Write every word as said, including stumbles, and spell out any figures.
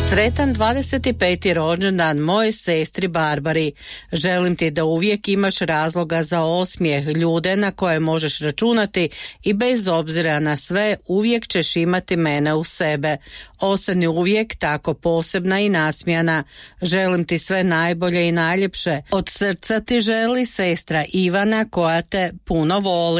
Sretan dvadeset peti rođendan moje sestri Barbari. Želim ti da uvijek imaš razloga za osmijeh, ljude na koje možeš računati i bez obzira na sve uvijek ćeš imati mene u sebe. Ostani uvijek tako posebna i nasmijana. Želim ti sve najbolje i najljepše. Od srca ti želi sestra Ivana koja te puno voli.